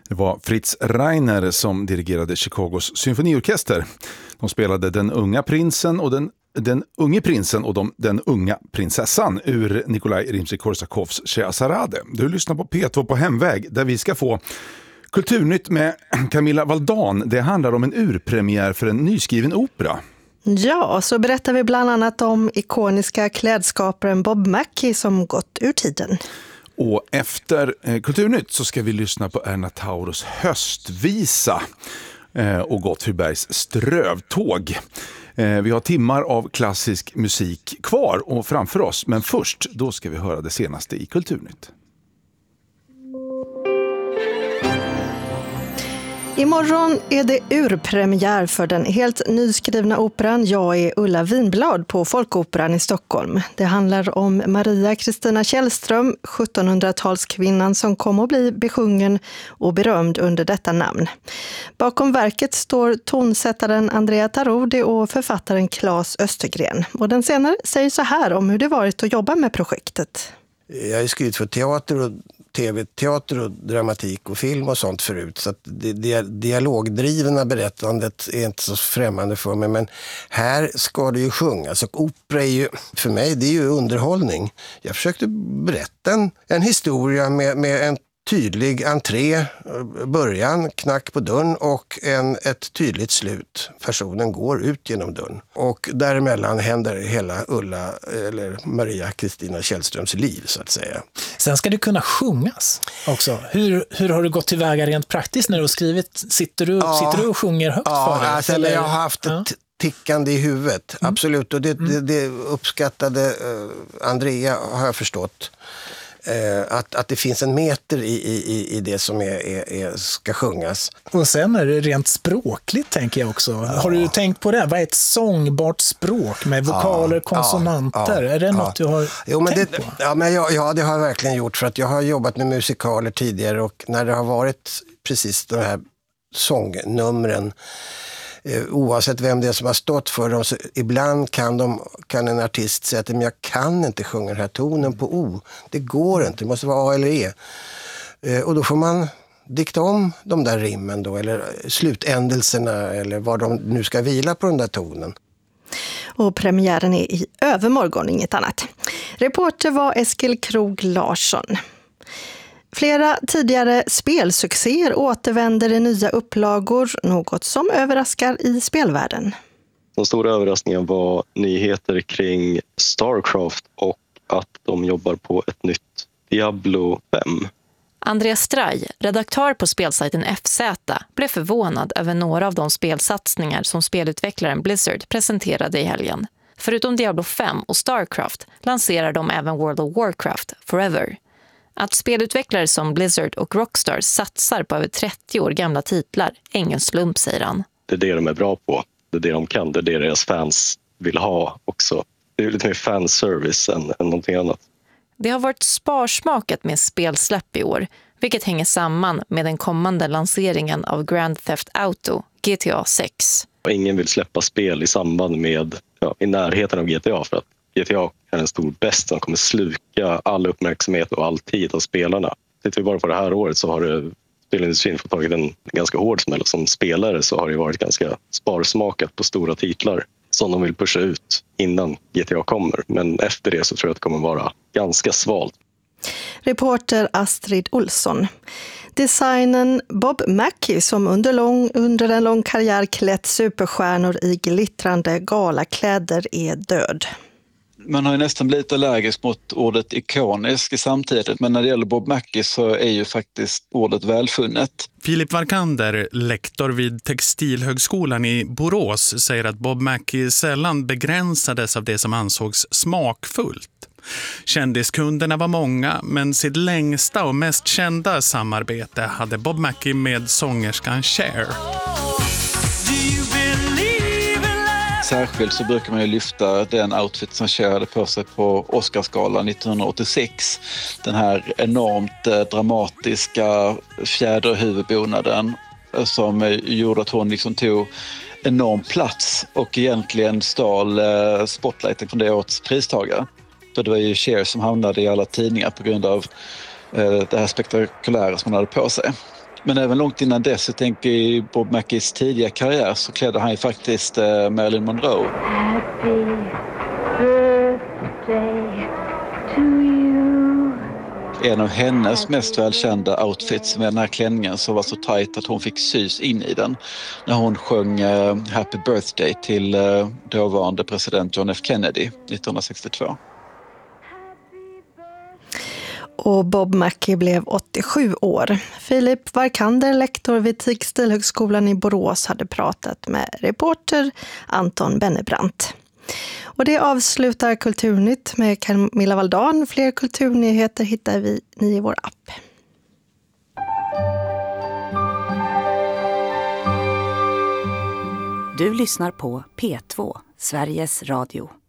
Det var Fritz Reiner som dirigerade Chicagos symfoniorkester. De spelade Den unga prinsen och den unge prinsen och den unga prinsessan ur Nikolaj Rimsky-Korsakovs Scheherazade. Du lyssnar på P2 på Hemväg där vi ska få Kulturnytt med Camilla Valdan. Det handlar om en urpremiär för en nyskriven opera. Ja, så berättar vi bland annat om ikoniska klädskaparen Bob Mackie som gått ur tiden. Och efter Kulturnytt så ska vi lyssna på Erna Tauros höstvisa och Gottfribergs strövtåg. Vi har timmar av klassisk musik kvar och framför oss, men först då ska vi höra det senaste i Kulturnytt. Imorgon är det urpremiär för den helt nyskrivna operan Jag är Ulla Vinblad på Folkoperan i Stockholm. Det handlar om Maria Kristina Källström, 1700-talskvinnan som kom att bli besjungen och berömd under detta namn. Bakom verket står tonsättaren Andrea Tarodi och författaren Claes Östergren. Och den senare säger så här om hur det varit att jobba med projektet. Jag har skrivit för teater och tv-teater och dramatik och film och sånt förut. Så att det dialogdrivna berättandet är inte så främmande för mig. Men här ska det ju sjungas. Och opera är ju, för mig, det är ju underhållning. Jag försökte berätta en historia med en tydlig entré, början, knack på dörren och ett tydligt slut. Personen går ut genom dörren. Och däremellan händer hela Ulla eller Maria Kristina Källströms liv så att säga. Sen ska det kunna sjungas också. Hur har du gått tillväga rent praktiskt när du har skrivit? Sitter du och sjunger högt för dig? Alltså, jag har haft ett tickande i huvudet, absolut. Och det uppskattade Andrea, har jag förstått. Att det finns en meter i det som ska sjungas. Och sen är det rent språkligt, tänker jag också. Har du tänkt på det? Vad är ett sångbart språk med vokaler, konsonanter? Är det något du har tänkt på? Ja, det har jag verkligen gjort. För att jag har jobbat med musikaler tidigare och när det har varit precis de här sångnumren, oavsett vem det är som har stått för dem, så ibland kan en artist säga att jag kan inte sjunga den här tonen på O. Det går inte, det måste vara A eller E. Och då får man dikta om de där rimmen då, eller slutändelserna, eller vad de nu ska vila på den där tonen. Och premiären är i övermorgon, inget annat. Reporter var Eskil Krog Larsson. Flera tidigare spelsuccéer återvänder i nya upplagor, något som överraskar i spelvärlden. Den stora överraskningen var nyheter kring Starcraft och att de jobbar på ett nytt Diablo 5. Andreas Straj, redaktör på spelsajten FZ, blev förvånad över några av de spelsatsningar som spelutvecklaren Blizzard presenterade i helgen. Förutom Diablo 5 och Starcraft lanserar de även World of Warcraft Forever. Att spelutvecklare som Blizzard och Rockstar satsar på över 30 år gamla titlar är ingen slump, säger han. Det är det de är bra på. Det är det de kan. Det är det deras fans vill ha också. Det är lite mer fanservice än någonting annat. Det har varit sparsmakat med spelsläpp i år, vilket hänger samman med den kommande lanseringen av Grand Theft Auto, GTA 6. Ingen vill släppa spel i samband med, i närheten av GTA, för att GTA är en stor bäst som kommer sluka all uppmärksamhet och all tid av spelarna. Tittar vi bara på det här året så har spelindustrin fått tagit en ganska hård smäll. Som spelare så har det varit ganska sparsmakat på stora titlar som de vill pusha ut innan GTA kommer. Men efter det så tror jag att det kommer vara ganska svalt. Reporter Astrid Olsson. Designen Bob Mackie, som under en lång karriär klätt superstjärnor i glittrande galakläder, är död. Man har ju nästan blivit allergisk mot ordet ikonisk i samtidigt, men när det gäller Bob Mackie så är ju faktiskt ordet välfunnet. Filip Varkander, lektor vid Textilhögskolan i Borås, säger att Bob Mackie sällan begränsades av det som ansågs smakfullt. Kändiskunderna var många, men sitt längsta och mest kända samarbete hade Bob Mackie med sångerskan Cher. Särskilt så brukar man ju lyfta den outfit som Cher hade på sig på Oscarsgalan 1986. Den här enormt dramatiska fjäderhuvudbonaden som gjorde att hon liksom tog enorm plats och egentligen stal spotlighten från det årets pristagare. Så det var ju Cher som hamnade i alla tidningar på grund av det här spektakulära som hon hade på sig. Men även långt innan dess, jag tänker i Bob Mackies tidiga karriär, så klädde han ju faktiskt Marilyn Monroe. Happy birthday to you. En av hennes mest välkända outfits med den här klänningen som var så tajt att hon fick sys in i den när hon sjöng Happy Birthday till dåvarande president John F. Kennedy 1962. Och Bob Mackie blev 87 år. Filip Varkander, lektor vid Textilhögskolan i Borås, hade pratat med reporter Anton Bennebrant. Och det avslutar Kulturnytt med Camilla Valdan. Fler kulturnyheter hittar ni i vår app. Du lyssnar på P2, Sveriges Radio.